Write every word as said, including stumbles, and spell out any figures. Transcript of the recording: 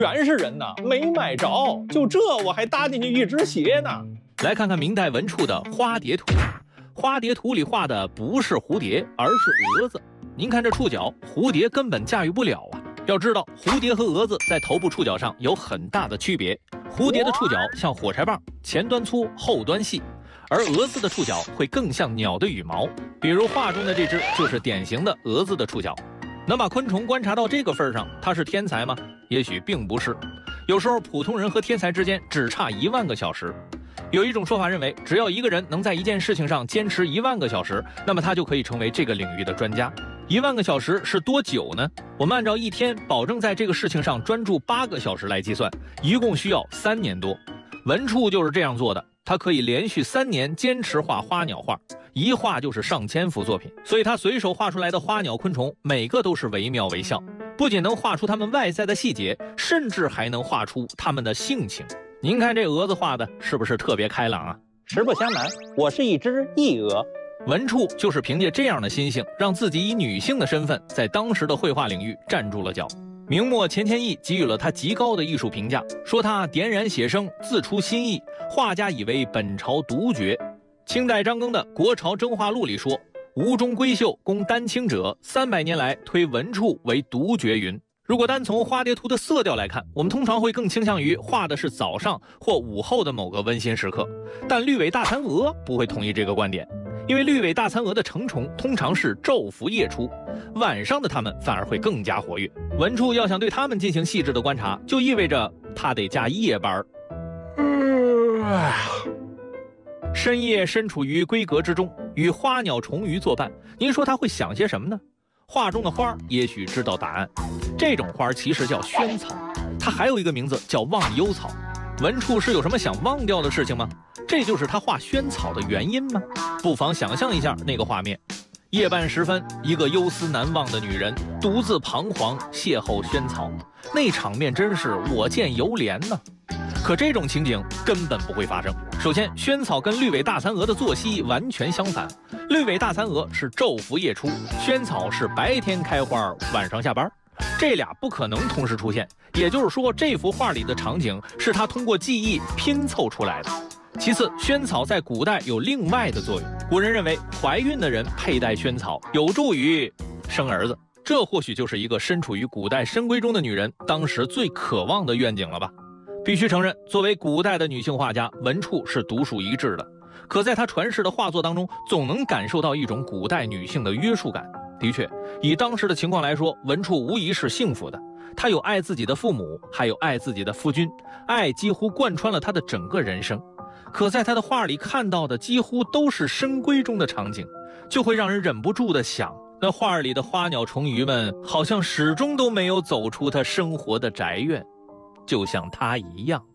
全是人呐，没买着，就这我还搭进去一只鞋呢。 来看看明代文处的花蝶图，花蝶图里画的不是蝴蝶，而是蛾子。您看这触角，蝴蝶根本驾驭不了啊。要知道，蝴蝶和蛾子在头部触角上有很大的区别。蝴蝶的触角像火柴棒，前端粗，后端细。而蛾子的触角会更像鸟的羽毛，比如画中的这只就是典型的蛾子的触角。能把昆虫观察到这个份上，他是天才吗？也许并不是。有时候普通人和天才之间只差一万个小时。有一种说法认为，只要一个人能在一件事情上坚持一万个小时，那么他就可以成为这个领域的专家。一万个小时是多久呢？我们按照一天保证在这个事情上专注八个小时来计算，一共需要三年多。文处就是这样做的。他可以连续三年坚持画花鸟画，一画就是上千幅作品，所以他随手画出来的花鸟昆虫每个都是惟妙惟肖，不仅能画出它们外在的细节，甚至还能画出它们的性情。您看这蛾子画的是不是特别开朗啊？ 实不相瞒，我是一只异蛾。 文处就是凭借这样的心性，让自己以女性的身份在当时的绘画领域站住了脚。明末钱谦益给予了他极高的艺术评价，说他点染写生，自出新意，画家以为本朝独绝。清代张庚的《国朝征画录》里说，吴中闺秀供丹青者，三百年来推文处为独绝云。如果单从花蝶图的色调来看，我们通常会更倾向于画的是早上或午后的某个温馨时刻，但绿尾大蚕蛾不会同意这个观点。因为绿尾大蚕蛾的成虫通常是昼伏夜出，晚上的它们反而会更加活跃。文处要想对它们进行细致的观察，就意味着他得加夜班。深夜身处于闺阁之中，与花鸟虫鱼作伴，您说他会想些什么呢？画中的花也许知道答案，这种花其实叫萱草，它还有一个名字叫忘忧草。文处是有什么想忘掉的事情吗？这就是他画萱草的原因吗？不妨想象一下那个画面，夜半时分，一个忧思难忘的女人独自彷徨邂逅萱草，那场面真是我见犹怜呢。可这种情景根本不会发生。首先，萱草跟绿尾大蚕蛾的作息完全相反，绿尾大蚕蛾是昼伏夜出，萱草是白天开花，晚上下班。这俩不可能同时出现，也就是说，这幅画里的场景是他通过记忆拼凑出来的。其次，萱草在古代有另外的作用，古人认为怀孕的人佩戴萱草有助于生儿子，这或许就是一个身处于古代深闺中的女人当时最渴望的愿景了吧。必须承认，作为古代的女性画家，文处是独树一帜的，可在她传世的画作当中，总能感受到一种古代女性的约束感。的确，以当时的情况来说，文处无疑是幸福的。她有爱自己的父母，还有爱自己的夫君，爱几乎贯穿了她的整个人生。可在她的画里看到的几乎都是深闺中的场景，就会让人忍不住的想，那画里的花鸟虫鱼们好像始终都没有走出她生活的宅院，就像她一样。